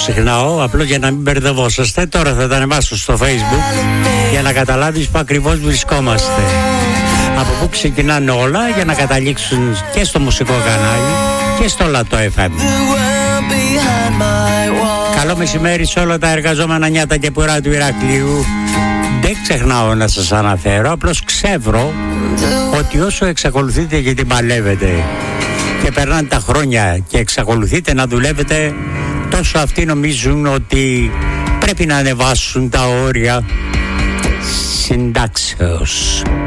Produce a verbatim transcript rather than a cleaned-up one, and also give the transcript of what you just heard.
ξεχνάω, απλώς για να μην μπερδευόσαστε. Τώρα θα τα ανεβάσω στο Facebook για να καταλάβεις που ακριβώς βρισκόμαστε. Από πού ξεκινάνε όλα για να καταλήξουν και στο μουσικό κανάλι και στο Λατό εφ εμ. Καλό μεσημέρι σε όλα τα εργαζόμενα νιάτα και πουρά του Ηρακλείου. Δεν ξεχνάω να σας αναφέρω, απλώς ξεύρω ότι όσο εξακολουθείτε και την παλεύετε και περνάνε τα χρόνια και εξακολουθείτε να δουλεύετε, τόσο αυτοί νομίζουν ότι πρέπει να ανεβάσουν τα όρια συντάξεως.